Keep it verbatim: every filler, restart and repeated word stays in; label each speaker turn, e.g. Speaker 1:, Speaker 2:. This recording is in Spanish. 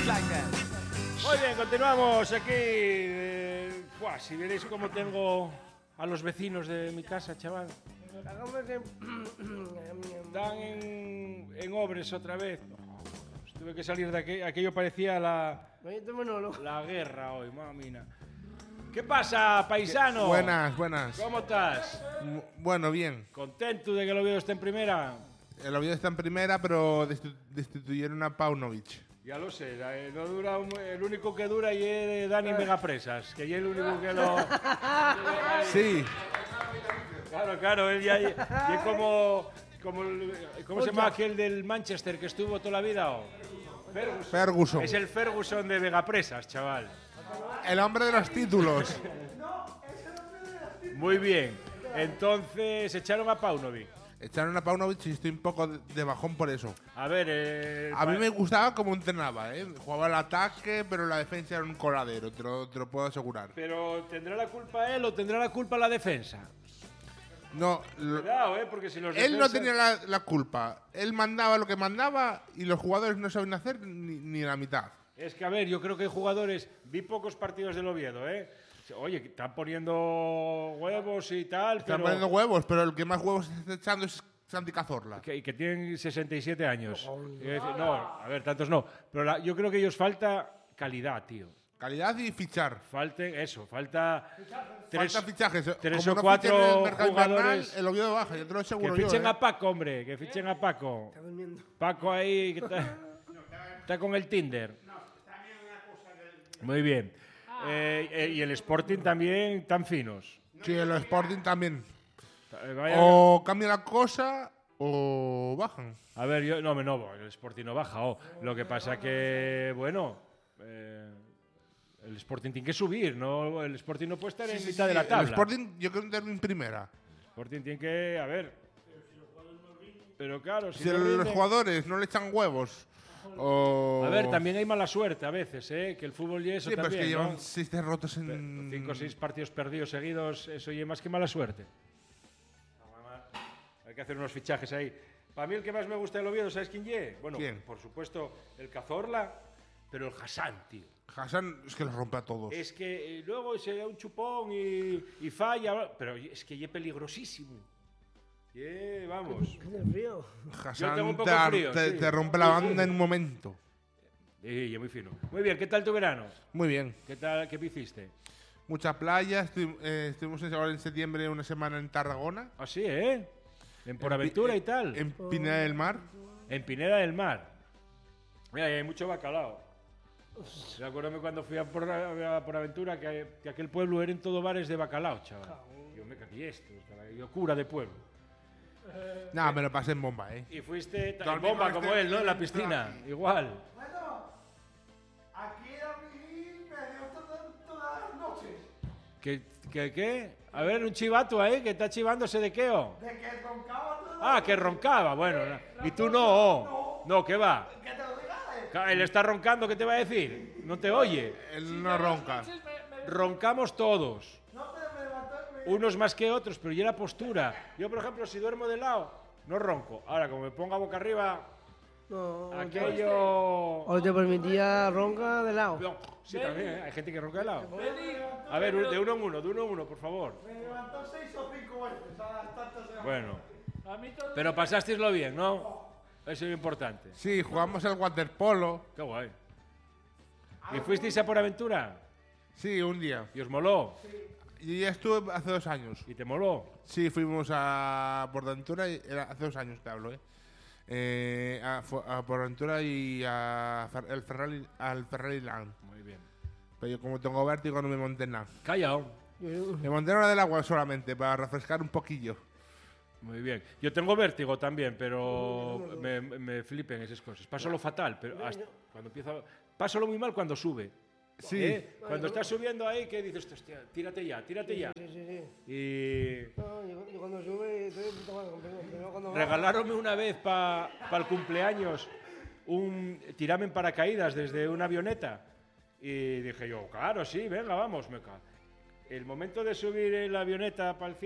Speaker 1: Muy bien, continuamos aquí. Eh, buah, si veréis cómo tengo a los vecinos de mi casa, chaval. Están en, en obras otra vez. Pues tuve que salir de aquello. Aquello parecía la, la guerra hoy, mamina. ¿Qué pasa, paisano?
Speaker 2: Buenas, buenas.
Speaker 1: ¿Cómo estás?
Speaker 2: M- Bueno, bien.
Speaker 1: ¿Contento de que el Oviedo esté en primera?
Speaker 2: El Oviedo está en primera, pero destu- destituyeron a Paunovic.
Speaker 1: Ya lo sé, eh, no dura un- el único que dura y es Dani Megapresas, que ya es el único que lo...
Speaker 2: Sí.
Speaker 1: Claro, claro, él ya, ya es como, como el- ¿cómo se llama aquel del Manchester que estuvo toda la vida? ¿O? Ferguson.
Speaker 2: Ferguson.
Speaker 1: Es el Ferguson de Megapresas, chaval.
Speaker 2: El hombre de los títulos.
Speaker 1: Muy bien, entonces echaron a Paunovic.
Speaker 2: Echaron a Paunovic y estoy un poco de de bajón por eso.
Speaker 1: A ver, eh,
Speaker 2: A mí me gustaba cómo entrenaba, ¿eh? Jugaba al ataque, pero la defensa era un coladero, te lo, te lo puedo asegurar.
Speaker 1: Pero ¿tendrá la culpa él o tendrá la culpa la defensa?
Speaker 2: No, lo-
Speaker 1: Cuidado, ¿eh? Porque si los
Speaker 2: él no
Speaker 1: defensas-
Speaker 2: tenía la, la culpa. Él mandaba lo que mandaba y los jugadores no saben hacer ni, ni la mitad.
Speaker 1: Es que, a ver, yo creo que hay jugadores... Vi pocos partidos del Oviedo, ¿eh? Oye, que están poniendo huevos y tal,
Speaker 2: Están
Speaker 1: pero...
Speaker 2: poniendo huevos, pero el que más huevos está echando es Santi Cazorla.
Speaker 1: Que, y que tienen sesenta y siete años. Y decir, no, a ver, tantos no. Pero la- yo creo que ellos falta calidad, tío.
Speaker 2: Calidad y fichar.
Speaker 1: Falten eso, falta tres,
Speaker 2: Falta fichajes.
Speaker 1: tres
Speaker 2: Como
Speaker 1: o
Speaker 2: no
Speaker 1: cuatro
Speaker 2: fichen en el mercado
Speaker 1: jugadores
Speaker 2: invernal, el Oviedo baja, yo te lo
Speaker 1: que
Speaker 2: aseguro yo.
Speaker 1: fichen
Speaker 2: ¿eh?
Speaker 1: a Paco, hombre, que fichen a Paco. Paco ahí que está, está con el Tinder. Muy bien. Eh, eh, y el Sporting también tan finos.
Speaker 2: Sí, el Sporting también.
Speaker 1: Eh, vaya-
Speaker 2: O cambia la cosa o bajan.
Speaker 1: A ver, yo no me no, el Sporting no baja. Oh. Lo que pasa que, bueno, eh, el Sporting tiene que subir, ¿no? El Sporting no puede estar en
Speaker 2: Sí, sí,
Speaker 1: mitad
Speaker 2: sí,
Speaker 1: de la tabla.
Speaker 2: El Sporting yo creo que en primera.
Speaker 1: El Sporting tiene que, a ver. Pero claro, si,
Speaker 2: Si
Speaker 1: no
Speaker 2: los
Speaker 1: rinden-
Speaker 2: jugadores no le echan huevos o...
Speaker 1: A ver, también hay mala suerte a veces, ¿eh? Que el fútbol y eso
Speaker 2: Sí, pero es
Speaker 1: también,
Speaker 2: que llevan
Speaker 1: ¿no?
Speaker 2: seis derrotas en...
Speaker 1: Cinco o seis partidos perdidos seguidos, eso y más que mala suerte. Hay que hacer unos fichajes ahí. Para mí el que más me gusta del Oviedo, ¿sabes quién ye? Bueno,
Speaker 2: ¿Quién?
Speaker 1: por supuesto el Cazorla, pero el Hassan, tío.
Speaker 2: Hassan es que los rompe a todos.
Speaker 1: Es que eh, luego se da un chupón y, y falla, pero es que ye peligrosísimo. Ye, vamos.
Speaker 3: Yo tengo
Speaker 2: Hassan
Speaker 1: un poco
Speaker 2: te,
Speaker 1: frío,
Speaker 2: te-
Speaker 1: sí.
Speaker 2: te rompe la banda en un momento.
Speaker 1: Y ye muy fino. Muy bien, ¿qué tal tu verano?
Speaker 2: Muy bien.
Speaker 1: ¿Qué tal, qué hiciste?
Speaker 2: Mucha playa. estu- eh, estuvimos en- ahora en septiembre una semana en Tarragona.
Speaker 1: Ah, sí, ¿eh? En Por Aventura y tal.
Speaker 2: En Pineda del Mar.
Speaker 1: En Pineda del Mar. Mira, hay mucho bacalao. Me acuerdo cuando fui a por, a por Aventura que, que aquel pueblo eran todo bares de bacalao, chaval. Yo me cagué esto, estaba yo cura de pueblo.
Speaker 2: Nada, me lo pasé en bomba, ¿eh?
Speaker 1: Y fuiste ta- en
Speaker 2: Dormimos
Speaker 1: bomba como
Speaker 2: de-
Speaker 1: él, ¿no? En la piscina, igual.
Speaker 4: Bueno, aquí a mí me dio toda- todas las noches.
Speaker 1: ¿Qué, qué, qué? A ver, un chivato ahí que está chivándose de qué, oh.
Speaker 4: De que roncaba todo.
Speaker 1: Ah, que roncaba, bueno. no. Y tú no, oh. No, ¿qué va?
Speaker 4: Que te lo diga él.
Speaker 1: Ca- Él está roncando, ¿qué te va a decir? No te oye.
Speaker 2: Él no ronca.
Speaker 1: Roncamos todos.
Speaker 4: No, pero me levantó y me...
Speaker 1: Unos más que otros, pero ya la postura. Yo, por ejemplo, si duermo de lado, no ronco. Ahora, como me ponga boca arriba,
Speaker 3: No,
Speaker 1: aquello...
Speaker 3: o te permitía ronca de lado.
Speaker 1: No, sí, también, ¿eh? Hay gente que ronca de lado. A ver, de uno en uno, de uno en uno, por favor.
Speaker 4: Me levantó seis o cinco veces a las tantas de la
Speaker 1: Bueno. Pero pasasteislo bien, ¿no? Eso es lo importante.
Speaker 2: Sí, jugamos al waterpolo.
Speaker 1: Qué guay. ¿Y fuisteis a por aventura?
Speaker 2: Sí, un día.
Speaker 1: ¿Y os moló?
Speaker 2: Yo ya estuve hace dos años.
Speaker 1: ¿Y te moló?
Speaker 2: Sí, fuimos a Portaventura, y era hace dos años te hablo, ¿eh? Eh, a, fu- a Portaventura y a Fer- el Ferrari, al Ferrari Land.
Speaker 1: Muy bien.
Speaker 2: Pero yo como tengo vértigo no me monté en nada.
Speaker 1: Callao.
Speaker 2: Me monté en la del agua solamente, para refrescar un poquillo.
Speaker 1: Muy bien. Yo tengo vértigo también, pero me, me flipen esas cosas. Paso lo fatal, pero hasta cuando empiezo... Paso lo muy mal cuando sube.
Speaker 2: Sí.
Speaker 1: ¿Eh? Cuando estás subiendo ahí, que dices, hostia, tírate ya, tírate ya.
Speaker 3: Sí, sí, sí.
Speaker 1: Y
Speaker 3: No, yo, yo cuando sube estoy de puta madre, pero- pero cuando baja-
Speaker 1: regalaronme una vez para el cumpleaños un tirame en paracaídas desde una avioneta. Y dije yo, claro, sí, venga, vamos. Me ca- El momento de subir en la avioneta para el cielo,